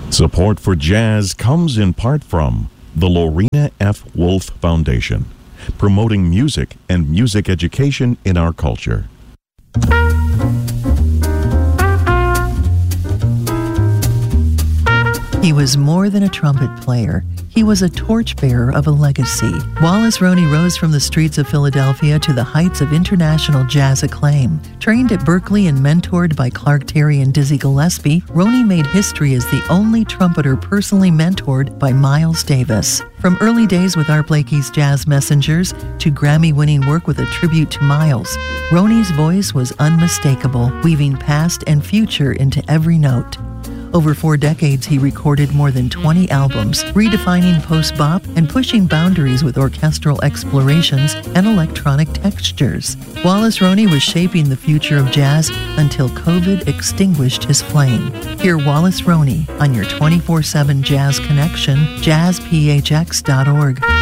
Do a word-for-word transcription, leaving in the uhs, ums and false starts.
Support for jazz comes in part from the Lorena F. Wolf Foundation, promoting music and music education in our culture. He was more than a trumpet player. He was a torchbearer of a legacy. Wallace Roney rose from the streets of Philadelphia to the heights of international jazz acclaim. Trained at Berklee and mentored by Clark Terry and Dizzy Gillespie, Roney made history as the only trumpeter personally mentored by Miles Davis. From early days with Art Blakey's Jazz Messengers to Grammy-winning work with a tribute to Miles, Roney's voice was unmistakable, weaving past and future into every note. Over four decades, he recorded more than twenty albums, redefining post-bop and pushing boundaries with orchestral explorations and electronic textures. Wallace Roney was shaping the future of jazz until COVID extinguished his flame. Hear Wallace Roney on your twenty-four seven Jazz Connection, jazz p h x dot org.